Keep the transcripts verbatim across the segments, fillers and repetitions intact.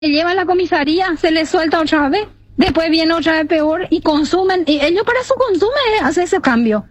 lleva a la comisaría, se les suelta otra vez, después viene otra vez peor y consumen, y ellos para su consumo hacen ese cambio.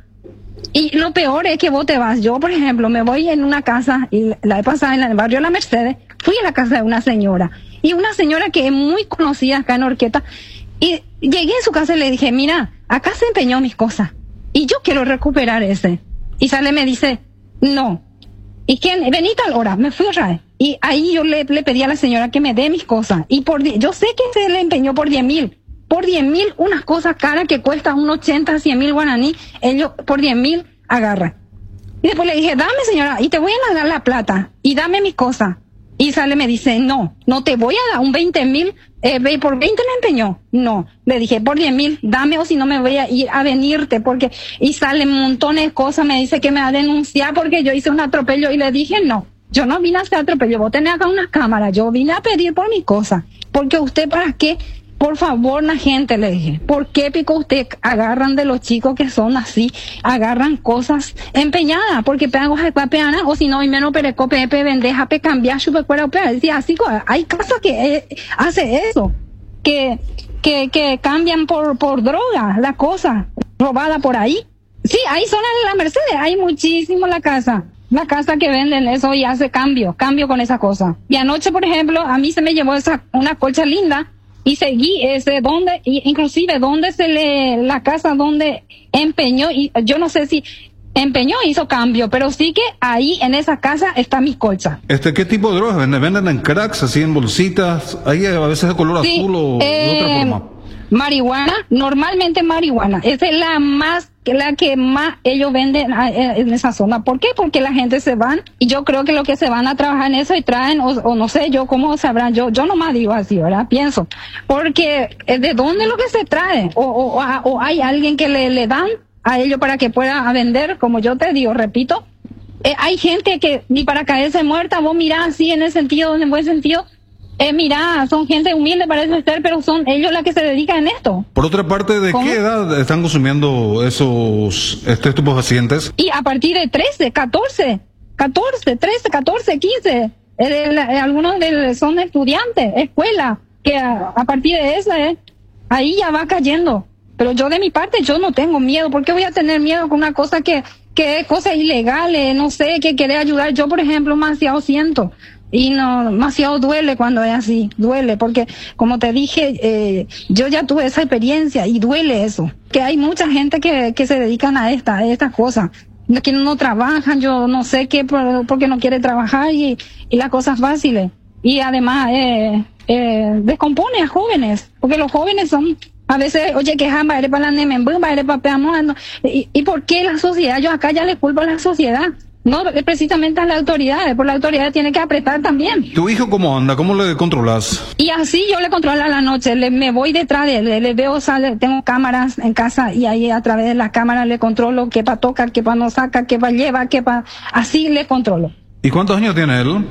Y lo peor es que vos te vas, yo por ejemplo me voy en una casa, y la vez pasada en el barrio La Mercedes, fui a la casa de una señora, y una señora que es muy conocida acá en Orqueta, y llegué a su casa y le dije, mira, acá se empeñó mis cosas, y yo quiero recuperar ese. Y sale y me dice, no. ¿Y quién? Vení tal hora, me fui otra vez. Y ahí yo le, le pedí a la señora que me dé mis cosas. Y por yo sé que se le empeñó por diez mil. Por diez mil, unas cosas caras que cuestan un ochenta, cien mil guaraní, ellos por diez mil agarran. Y después le dije, dame señora, y te voy a dar la plata, y dame mis cosas. Y sale me dice, no, no te voy a dar un veinte mil, eh, por veinte le empeñó. No, le dije, por diez mil, dame o si no me voy a ir a venirte, porque, y salen montones de cosas, me dice que me va a denunciar porque yo hice un atropello, y le dije, no, yo no vine a hacer atropello, vos tenés acá unas cámaras, yo vine a pedir por mi cosa, porque usted para qué, por favor, la gente, le dije, ¿por qué pico usted agarran de los chicos que son así, agarran cosas empeñadas? Porque pegan hojas de papeana, o si no, y menos pereco, pepe, vendeja, pe cambiar, chupe, cuera, opera. Decía, así, hay casas que eh, hace eso, que, que, que cambian por, por droga, la cosa, robada por ahí. Sí, ahí son en la Mercedes, hay muchísimo la casa. La casa que venden eso y hace cambio, cambio con esa cosa. Y anoche, por ejemplo, a mí se me llevó esa, una colcha linda, y seguí ese donde, y inclusive donde se le, la casa donde empeñó, y yo no sé si empeñó hizo cambio, pero sí que ahí en esa casa está mi colcha. Este, ¿qué tipo de drogas venden? ¿Venden en cracks, así en bolsitas? Ahí a veces de color sí, azul o eh, de otra forma. Marihuana, normalmente marihuana, esa es la más, la que más ellos venden en esa zona. ¿Por qué? Porque la gente se van, y yo creo que lo que se van a trabajar en eso y traen, o, o no sé yo cómo sabrán, yo yo nomás digo así, ¿verdad? Pienso, porque ¿de dónde es lo que se trae? O, o, o, o hay alguien que le, le dan a ellos para que pueda vender, como yo te digo, repito, eh, hay gente que ni para caerse muerta, vos mirás así en el sentido, en el buen sentido, Eh, mira, son gente humilde parece ser, pero son ellos las que se dedican a esto. Por otra parte, ¿de ¿Cómo? qué edad están consumiendo esos este estupefacientes? Y a partir de trece, catorce, catorce, trece, catorce, quince. Eh, eh, algunos de, son estudiantes, escuela, que a, a partir de eso, eh, ahí ya va cayendo. Pero yo de mi parte, yo no tengo miedo. ¿Por qué voy a tener miedo con una cosa que, que es cosas ilegales, no sé, que quiere ayudar? Yo, por ejemplo, demasiado siento. Y no, demasiado duele cuando es así, duele, porque como te dije, eh, yo ya tuve esa experiencia y duele eso, que hay mucha gente que, que se dedican a esta, a estas cosas, que no trabajan, yo no sé qué, porque no quiere trabajar y, y las cosas fáciles, y además eh, eh, descompone a jóvenes, porque los jóvenes son, a veces, oye, que jamás eres para la nemen, eres para y, y por qué la sociedad, yo acá ya le culpo a la sociedad. No, precisamente a las autoridades, por la autoridad tiene que apretar también. ¿Tu hijo cómo anda? ¿Cómo le controlas? Y así yo le controlo a la noche, le, me voy detrás de él, le, le veo, sale, tengo cámaras en casa y ahí a través de las cámaras le controlo qué pa' toca, qué pa' no saca, qué pa' lleva, qué pa'... Así le controlo. ¿Y cuántos años tiene él?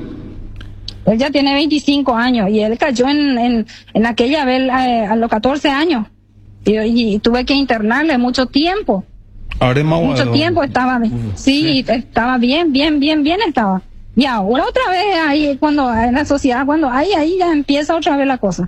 Él ya tiene veinticinco años y él cayó en, en, en aquella vez eh, a los catorce años y, y tuve que internarle mucho tiempo. Mucho tiempo estaba, sí, sí, estaba bien, bien, bien, bien estaba. Y ahora otra vez ahí, cuando en la sociedad, cuando ahí, ahí ya empieza otra vez la cosa.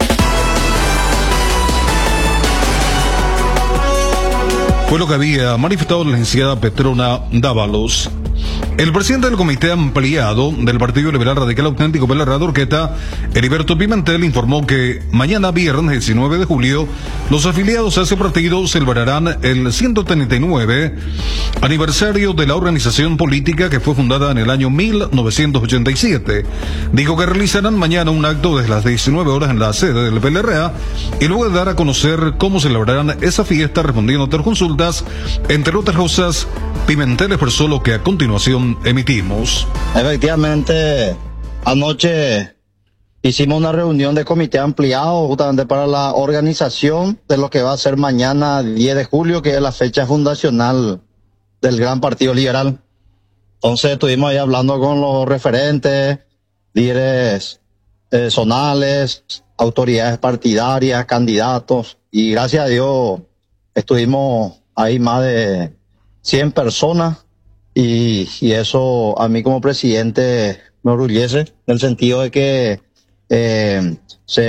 Fue lo que había manifestado la licenciada Petrona Dávalos. El presidente del Comité Ampliado del Partido Liberal Radical Auténtico de la Radio Orqueta, Heriberto Pimentel, informó que mañana viernes diecinueve de julio los afiliados a ese partido celebrarán el ciento treinta y nueve aniversario de la organización política que fue fundada en el año mil novecientos ochenta y siete. Dijo que realizarán mañana un acto desde las diecinueve horas en la sede del P L R A y luego de dar a conocer cómo celebrarán esa fiesta respondiendo a otras consultas. Entre otras cosas, Pimentel expresó lo que a continuación emitimos. Efectivamente, anoche hicimos una reunión de comité ampliado justamente para la organización de lo que va a ser mañana diez de julio, que es la fecha fundacional del Gran Partido Liberal. Entonces estuvimos ahí hablando con los referentes, líderes eh, zonales, autoridades partidarias, candidatos, y gracias a Dios estuvimos ahí más de cien personas. Y, y eso a mí como presidente me orgullece, en el sentido de que eh,